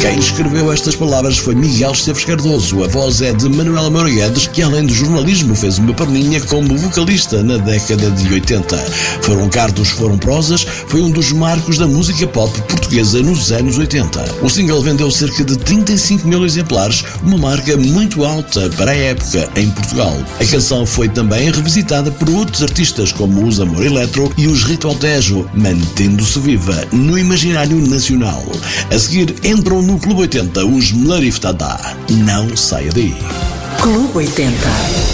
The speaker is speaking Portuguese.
Quem escreveu estas palavras foi Miguel Esteves Cardoso. A voz é de Manuela Moura Guedes, que além do jornalismo fez uma perninha como vocalista na década de 80. Foram cardos, foram prosas, foi um dos marcos da música pop portuguesa nos anos 80. O single vendeu cerca de 35 mil exemplares, uma marca muito alta para a época em Portugal. A canção foi também revisitada por outros artistas como os Amor Eletro e os Ritual Tejo, mantendo-se viva no imaginário nacional. A seguir entram no Clube 80 os Mlarif Tadá. Não saia daí. Clube 80.